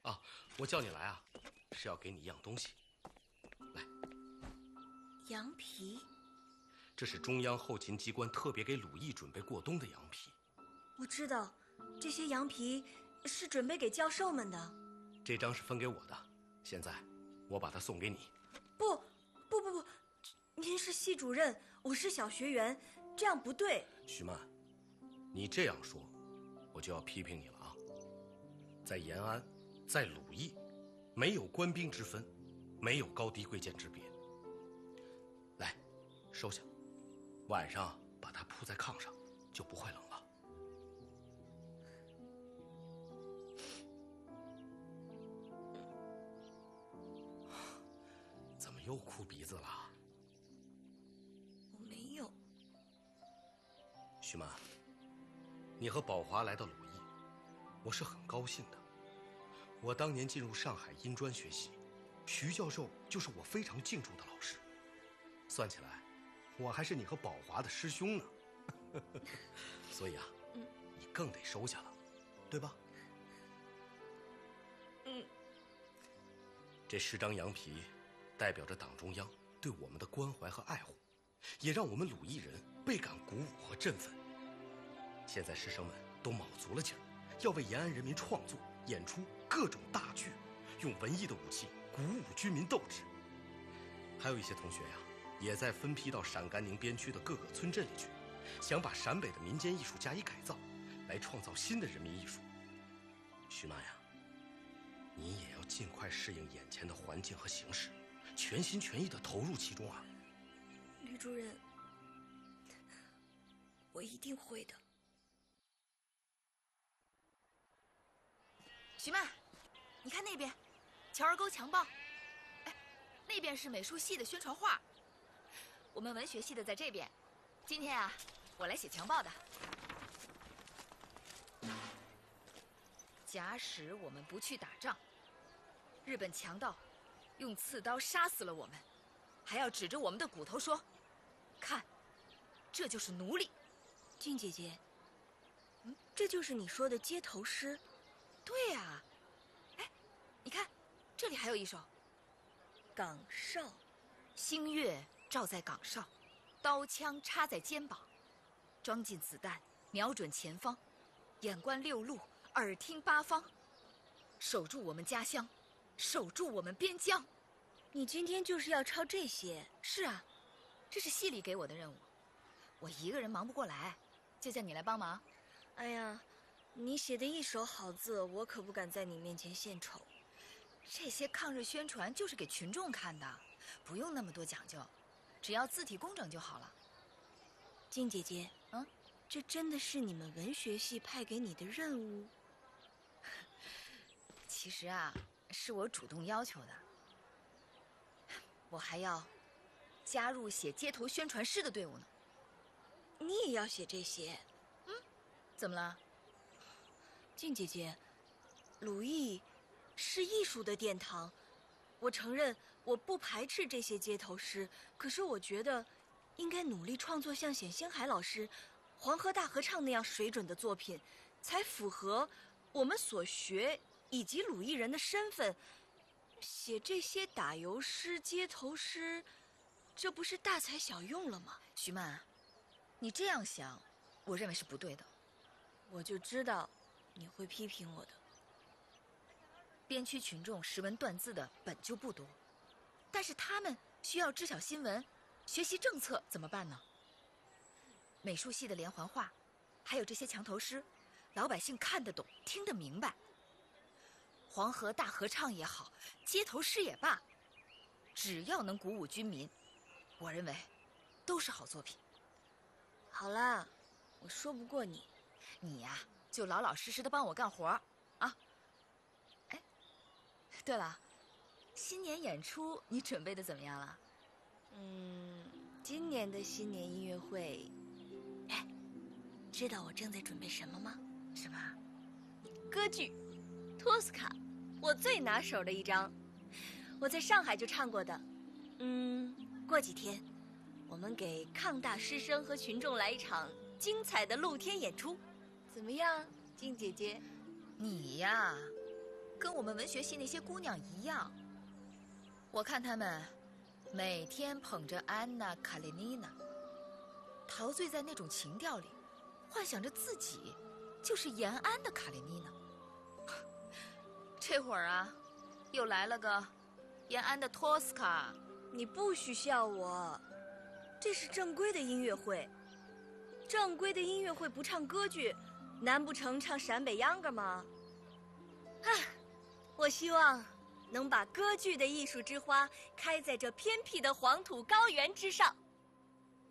啊，我叫你来啊，是要给你一样东西。来， 羊皮， 这是中央后勤机关特别给鲁艺准备过冬的羊皮。 我知道，这些羊皮是准备给教授们的。 这张是分给我的，现在我把它送给你。 不，您是系主任，我是小学员，这样不对。 徐曼，你这样说，我就要批评你了啊！在延安，在鲁艺，没有官兵之分，没有高低贵贱之别。来，收下，晚上把它铺在炕上，就不会冷了。怎么又哭鼻子了？ 我没有。 徐曼，你和宝华来到鲁艺，我是很高兴的。我当年进入上海音专学习，徐教授就是我非常敬重的老师。算起来，我还是你和宝华的师兄呢。所以啊，你更得收下了，对吧？这10张羊皮，代表着党中央对我们的关怀和爱护，也让我们鲁艺人倍感鼓舞和振奋。现在师生们都卯足了劲儿，要为延安人民创作、演出各种大剧，用文艺的武器鼓舞军民斗志。还有一些同学呀，也在分批到陕甘宁边区的各个村镇里去，想把陕北的民间艺术加以改造，来创造新的人民艺术。徐曼呀，你也要尽快适应眼前的环境和形势，全心全意地投入其中啊！ 吕主任，我一定会的。 徐曼，你看那边，乔儿沟强报。哎，那边是美术系的宣传画，我们文学系的在这边。今天啊，我来写强报的。假使我们不去打仗，日本强盗用刺刀杀死了我们，还要指着我们的骨头说：“看，这就是奴隶。” 静姐姐，这就是你说的街头诗？ 对呀，哎，你看，这里还有一首： 岗哨， 星月照在岗哨，刀枪插在肩膀，装进子弹，瞄准前方，眼观六路，耳听八方，守住我们家乡，守住我们边疆。 你今天就是要抄这些？ 是啊，这是系里给我的任务，我一个人忙不过来，就叫你来帮忙。 哎呀，你写的一手好字，我可不敢在你面前献丑。 这些抗日宣传就是给群众看的，不用那么多讲究，只要字体工整就好了。 静姐姐，这真的是你们文学系派给你的任务？ 其实啊，是我主动要求的。我还要加入写街头宣传诗的队伍呢。 你也要写这些？ 怎么了？ 静姐姐，鲁艺是艺术的殿堂，我承认我不排斥这些街头诗，可是我觉得应该努力创作像冼星海老师、黄河大合唱那样水准的作品，才符合我们所学以及鲁艺人的身份。写这些打油诗、街头诗，这不是大材小用了吗？ 徐曼，你这样想，我认为是不对的。 我就知道你会批评我的。 边区群众识文断字的本就不多，但是他们需要知晓新闻、学习政策，怎么办呢？美术系的连环画，还有这些墙头诗，老百姓看得懂、听得明白。黄河大合唱也好，街头诗也罢，只要能鼓舞军民，我认为都是好作品。 好啦，我说不过你。 你呀，就老老实实的帮我干活啊！哎，对了，新年演出你准备的怎么样了？ 今年的新年音乐会，哎，知道我正在准备什么吗？ 什么？ 歌剧《托斯卡》，我最拿手的一张，我在上海就唱过的。过几天，我们给抗大师生和群众来一场精彩的露天演出，怎么样，静姐姐？ 你呀， 跟我们文学系那些姑娘一样。我看她们每天捧着安娜·卡列尼娜，陶醉在那种情调里，幻想着自己就是延安的卡列尼娜。这会儿啊，又来了个延安的托斯卡。 你不许笑我，这是正规的音乐会。正规的音乐会不唱歌剧，难不成唱陕北秧歌吗？我希望能把歌剧的艺术之花开在这偏僻的黄土高原之上。